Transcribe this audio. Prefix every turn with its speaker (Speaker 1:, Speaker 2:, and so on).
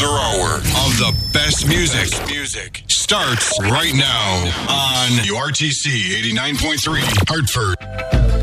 Speaker 1: hour of the best music starts right now on URTC 89.3 Hartford.